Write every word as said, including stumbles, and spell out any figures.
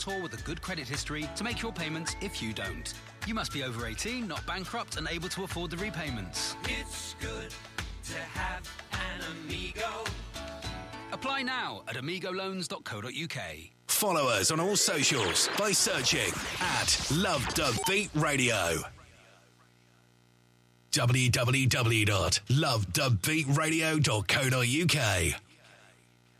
guarantor with a good credit history to make your payments if you don't. You must be over eighteen, not bankrupt, and able to afford the repayments. It's good to have an Amigo. Apply now at amigo loans dot co dot uk. Follow us on all socials by searching at Love Dub Beat Radio. w w w dot love dub beat radio dot co dot uk